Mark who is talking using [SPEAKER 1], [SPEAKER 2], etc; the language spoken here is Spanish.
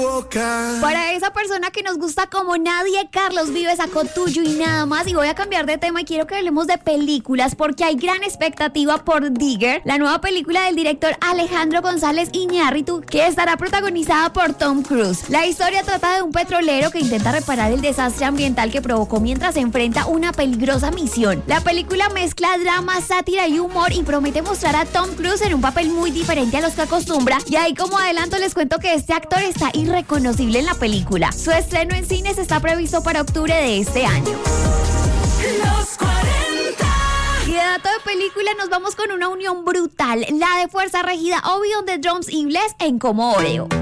[SPEAKER 1] Para esa persona que nos gusta como nadie, Carlos Vives sacó Tuyo y Nada Más. Y voy a cambiar de tema y quiero que hablemos de películas porque hay gran expectativa por Digger, la nueva película del director Alejandro González Iñárritu, que estará protagonizada por Tom Cruise. La historia trata de un petrolero que intenta reparar el desastre ambiental que provocó mientras se enfrenta una peligrosa misión. La película mezcla drama, sátira y humor y promete mostrar a Tom Cruise en un papel muy diferente a los que acostumbra. Y ahí como adelanto les cuento que este actor está irreconocible en la película. Su estreno en cines está previsto para octubre de este año.
[SPEAKER 2] Los 40.
[SPEAKER 1] Y de dato de película nos vamos con una unión brutal, la de Fuerza Regida o Beyond the Drums y Bless en Como Oreo.